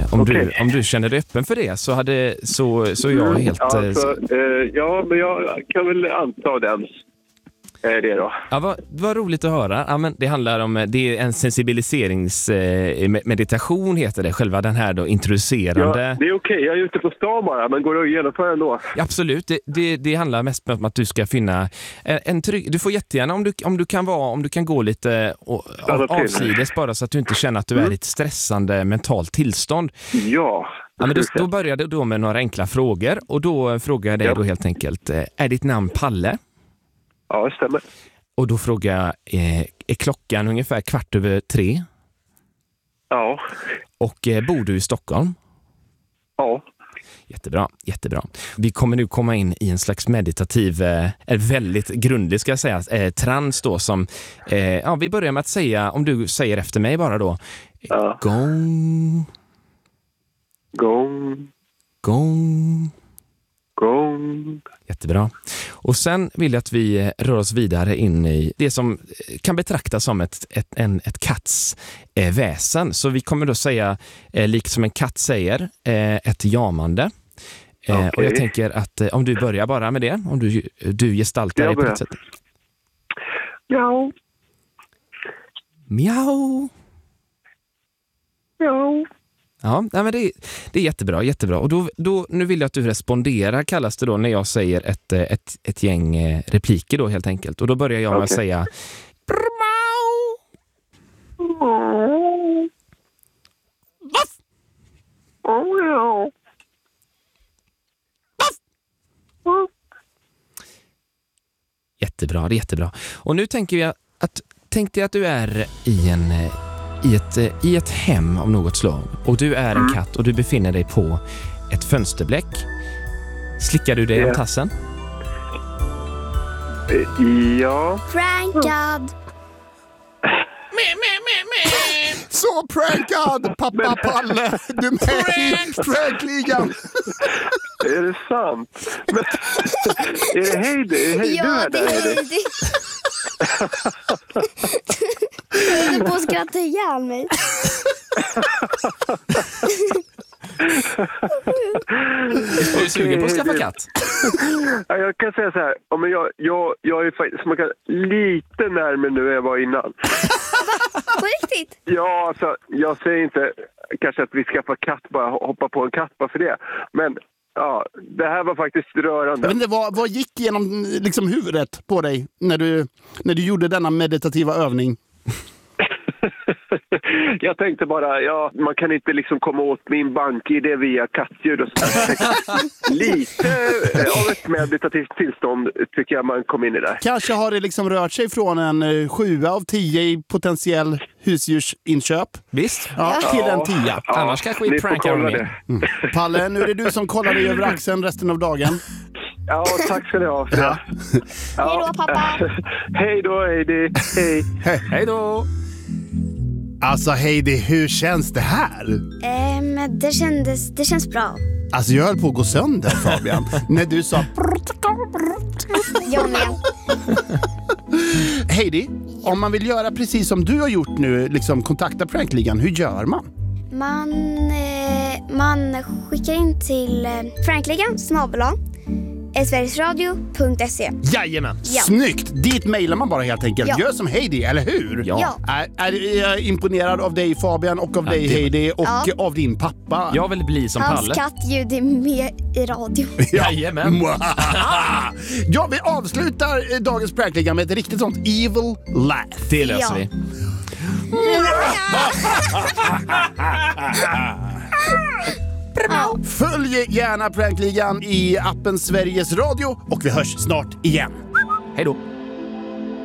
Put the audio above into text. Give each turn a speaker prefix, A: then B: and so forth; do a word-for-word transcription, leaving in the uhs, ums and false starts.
A: Eh, om, okay. du, om du känner dig öppen för det så, hade, så, så jag helt...
B: Alltså, eh, ja, men jag kan väl anta den. Det då.
A: Ja, vad, vad roligt att höra. Ja, men det handlar om det är en sensibiliseringsmeditation heter det, själva den här då introducerande.
B: Ja, det är okej. Jag är ute på stan bara, men går det att genomföra ändå?
A: Ja, absolut. Det, det, det handlar mest om att du ska finna en, en trygg... Du får jättegärna om du, om du kan vara om du kan gå lite och, av, avsides bara så att du inte känner att du är i ett stressande mentalt tillstånd.
B: Ja.
A: Ja, men då, då börjar du då med några enkla frågor och då frågar jag dig ja. då helt enkelt, är ditt namn Palle?
B: Ja, det stämmer.
A: Och då frågar jag, eh, är klockan ungefär kvart över tre?
B: Ja.
A: Och eh, bor du i Stockholm?
B: Ja.
A: Jättebra, jättebra. Vi kommer nu komma in i en slags meditativ, eh, väldigt grundlig ska jag säga, eh, trans då som, eh, ja vi börjar med att säga, om du säger efter mig bara då.
B: Ja.
A: Gång.
B: Gång.
A: Gång.
B: Gång.
A: Jättebra. Och sen vill jag att vi rör oss vidare in i det som kan betraktas som ett, ett, en, ett katts eh, väsen. Så vi kommer då säga, eh, likt som en katt säger, eh, ett jamande. Eh, okay. Och jag tänker att eh, om du börjar bara med det, om du, du gestaltar det på ett sätt.
B: Miau.
A: Miau.
B: Miau.
A: Ja, men det, det är jättebra, jättebra. Och då, då, nu vill jag att du responderar, kallas det då, när jag säger ett, ett, ett gäng repliker då helt enkelt. Och då börjar jag med okay. att säga Brmau! Vaff! Vaff! Jättebra, det är jättebra. Och nu tänker jag att, tänkte jag att du är i en... I ett, i ett hem av något slag och du är en katt och du befinner dig på ett fönsterbläck. Slickar du dig yeah. om tassen?
B: Ja.
C: Prankad.
D: Så prankad, pappa Palle. Du är med i prankligan.
B: Är det sant? Men, är det Heidi? Är Heidi
C: ja, det är Heidi. Jag höll på att skratta ihjäl mig.
A: Är du sugen på att skaffa katt?
B: Ja, jag kan säga så här. Men jag, jag, jag är faktiskt lite närmare nu än jag var innan.
C: På riktigt?
B: Ja, alltså, jag säger inte kanske att vi skaffar katt, bara hoppa på en katt bara för det. Men ja, det här var faktiskt rörande.
D: Men det var, vad gick genom liksom huvudet på dig när du, när du gjorde denna meditativa övning?
B: Jag tänkte bara, ja, man kan inte liksom komma åt min bank-id via kattljud och sådär. Lite av ett meditativt tillstånd tycker jag man kom in i där.
D: Kanske har det liksom rört sig från en sjua av tio i potentiell husdjursinköp.
A: Visst?
D: Ja, till
B: ja,
D: en tia.
A: Ja, annars kanske vi prankar med.
D: Mm. Palle, nu är det du som kollar dig över axeln resten av dagen.
B: Ja, tack ska ni ha för det. Ja.
C: Hej då, pappa.
B: Hej då, Heidi. Hej.
A: Hej då.
D: Alltså Heidi, hur känns det här?
C: Um, det, kändes, det känns bra.
D: Alltså jag höll på att gå sönder, Fabian. När du sa...
C: Jag med.
D: Heidi, om man vill göra precis som du har gjort nu, liksom kontakta prankligan, hur gör man?
C: Man, eh, man skickar in till eh, prankligan snabel-a sverigesradio punkt se.
D: Jajamän, ja. Snyggt! Dit mejlar man bara helt enkelt. Ja. Gör som Heidi, eller hur?
A: Ja.
D: Är, är jag imponerad av dig Fabian och av ja, dig Heidi och ja. av din pappa.
A: Jag vill bli som
C: Hans
A: Palle.
C: Hans kattljud är med i radio.
A: Jajamän.
D: Ja, vi avslutar dagens prankliga med ett riktigt sånt evil laugh.
A: Det löser ja. vi.
D: Följ gärna prankligan i appen Sveriges Radio och vi hörs snart igen.
A: Hej då.